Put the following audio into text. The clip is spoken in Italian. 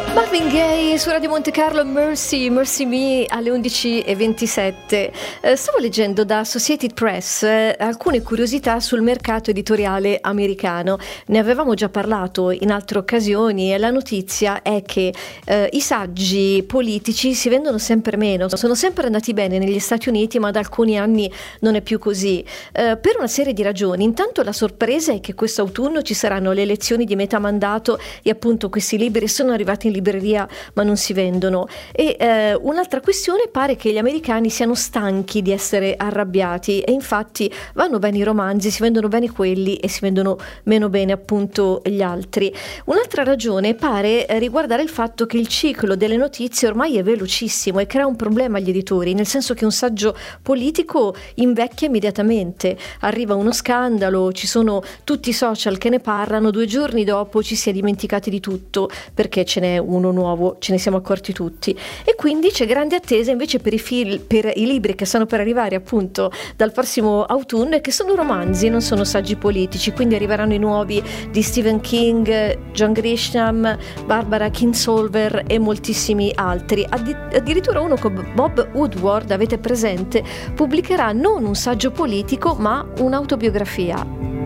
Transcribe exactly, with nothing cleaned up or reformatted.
Marvin Gaye su Radio Monte Carlo, Mercy, Mercy Me alle undici e ventisette. Eh, stavo leggendo da Associated Press eh, alcune curiosità sul mercato editoriale americano. Ne avevamo già parlato in altre occasioni e la notizia è che eh, i saggi politici si vendono sempre meno. Sono sempre andati bene negli Stati Uniti, ma da alcuni anni non è più così. Eh, per una serie di ragioni. Intanto la sorpresa è che questo autunno ci saranno le elezioni di metà mandato e appunto questi libri sono arrivati in libreria ma non si vendono. E eh, un'altra questione, pare che gli americani siano stanchi di essere arrabbiati e infatti vanno bene i romanzi, si vendono bene quelli e si vendono meno bene appunto gli altri. Un'altra ragione pare riguardare il fatto che il ciclo delle notizie ormai è velocissimo e crea un problema agli editori, nel senso che un saggio politico invecchia immediatamente, arriva uno scandalo, ci sono tutti i social che ne parlano, due giorni dopo ci si è dimenticati di tutto perché ce n'è uno nuovo, ce ne siamo accorti tutti, e quindi c'è grande attesa invece per i, fil- per i libri che stanno per arrivare appunto dal prossimo autunno e che sono romanzi, non sono saggi politici, quindi arriveranno i nuovi di Stephen King, John Grisham, Barbara Kingsolver e moltissimi altri. Addi- addirittura uno come Bob Woodward, avete presente, pubblicherà non un saggio politico ma un'autobiografia.